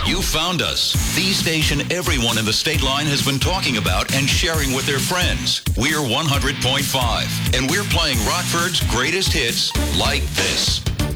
You found us. The station everyone in the state line has been talking about and sharing with their friends. We're 100.5, and we're playing Rockford's greatest hits like this.